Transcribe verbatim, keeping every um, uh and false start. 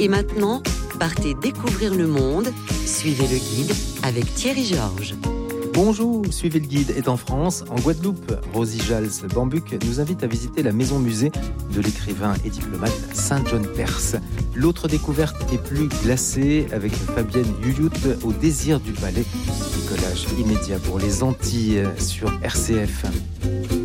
Et maintenant, partez découvrir le monde. Suivez le guide avec Thierry Georges. Bonjour, Suivez le guide est en France, en Guadeloupe. Rosie Jals-Bambuc nous invite à visiter la maison-musée de l'écrivain et diplomate Saint John Perse. L'autre découverte est plus glacée avec Fabienne Yuyut au désir du palais. Décollage immédiat pour les Antilles sur R C F.